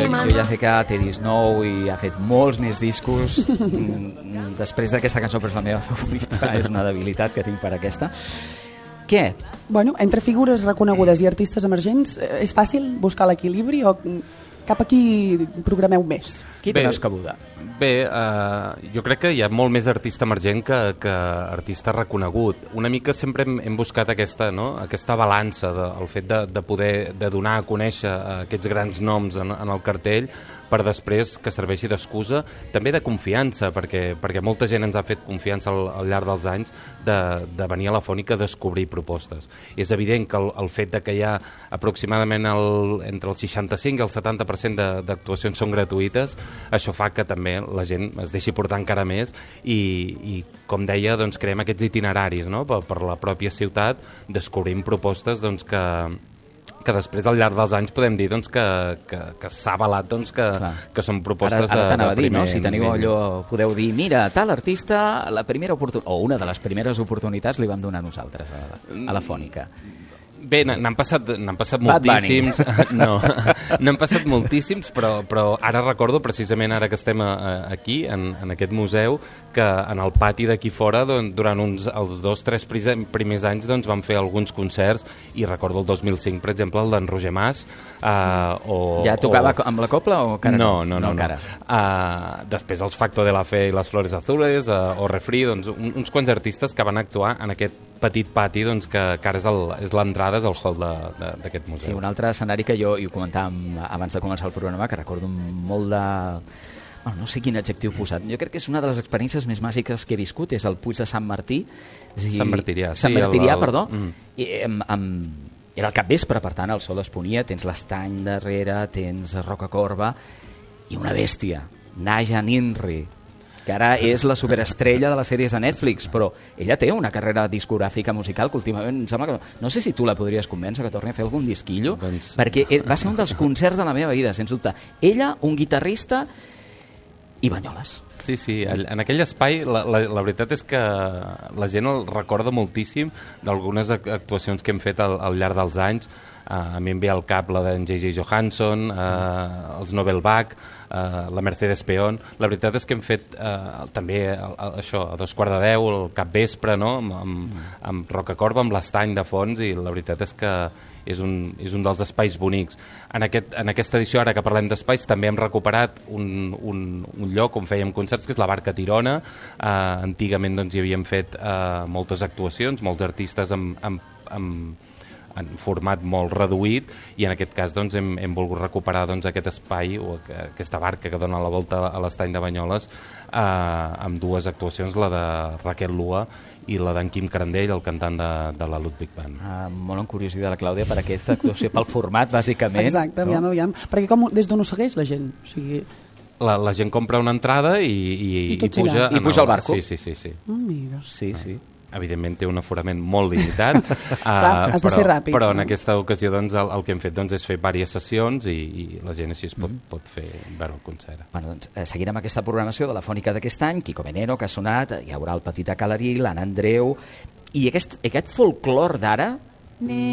jo ja sé que té disc nou i ha fet molts més discos. Després d'aquesta cançó, però és la meva favorita, és una debilitat que tinc per aquesta. Què? Bueno, entre figures reconegudes i artistes emergents, és fàcil buscar l'equilibri o cap aquí programeu més? Qui té més cabuda? Bé, jo crec que hi ha molt més artista emergent que artista reconegut. Una mica sempre hem buscat aquesta balança, el fet de poder donar a conèixer aquests grans noms en el cartell, per després que serveixi d'excusa, també de confiança, perquè molta gent ens ha fet confiança al llarg dels anys de venir a la Fònica a descobrir propostes. I és evident que el fet que hi ha aproximadament entre el 65 i el 70% d'actuacions són gratuïtes, això fa que també la gent es deixi portar encara més i com deia, doncs, creem aquests itineraris, no? per la pròpia ciutat, descobrim propostes doncs, que després al llarg dels anys podem dir doncs, que s'ha avalat doncs, que són propostes ara t'anava de primer... No? Si teniu allò, podeu dir, mira, tal artista, la primera oportunitat, o una de les primeres oportunitats li vam donar nosaltres a la Fònica. Bé, n'han passat moltíssims. No, n'han passat moltíssims, però ara recordo, precisament ara que estem aquí, en aquest museu, que en el pati d'aquí fora, durant els 2-3 primers anys, doncs, vam fer alguns concerts, i recordo el 2005, per exemple, el d'en Roger Mas. Ja tocava amb la copla o encara no? No. Després els Facto de la Fe i les Flores Azules, o Refri, doncs, uns quants artistes que van actuar en aquest petit pati doncs, que ara és l'entrada, és el hall d'aquest museu. Sí, un altre escenari que jo, i ho comentàvem abans de començar el programa, que recordo molt de... no sé quin adjectiu posat. Jo crec que és una de les experiències més màgiques que he viscut, és el Puig de Sant Martí. Sant Martirià. Sant Martirià, perdó. Era el capvespre, per tant, el sol es ponia, tens l'Estany darrere, tens Rocacorba, i una bèstia, Naja Ninri, que ara és la superestrella de les sèries de Netflix, però ella té una carrera discogràfica musical que últimament em sembla que... No sé si tu la podries convèncer que torni a fer algun disquillo, perquè va ser un dels concerts de la meva vida, sens dubte. Ella, un guitarrista i Banyoles. Sí, en aquell espai la veritat és que la gent el recorda moltíssim d'algunes actuacions que hem fet al llarg dels anys. A mi em ve al cap la d'en J.J. Johansson, els Nobel Bach, la Mercedes Peón. La veritat és que hem fet també això, a 2:15, el capvespre, no? amb Rocacorba, amb l'Estany de fons, i la veritat és que és un dels espais bonics. En aquesta edició, ara que parlem d'espais, també hem recuperat un lloc on fèiem concerts, que és la Barca Tirona. Antigament doncs, hi havíem fet moltes actuacions, molts artistes en format molt reduït, i en aquest cas doncs, hem volgut recuperar doncs, aquest espai o aquesta barca que dona la volta a l'Estany de Banyoles, amb dues actuacions, la de Raquel Lua i la d'en Quim Carandell, el cantant de la Ludwig Band. Molt en curiositat la Clàudia per aquesta actuació, pel format, bàsicament. Exacte, aviam. Perquè des d'on ho segueix la gent? O sigui... La gent compra una entrada i puja al barco. Sí. Mira. Sí. Evidentment té un aforament molt limitat. Clar, has de ser ràpid. Però en aquesta ocasió doncs, el que hem fet doncs, és fer diverses sessions i la gent així es pot fer veure el concert. Bueno, doncs, seguirem aquesta programació de la Fònica d'aquest any, Quico Veneno, que ha sonat, hi haurà el Petit Acalarí, l'Anna Andreu, i aquest folclor d'ara...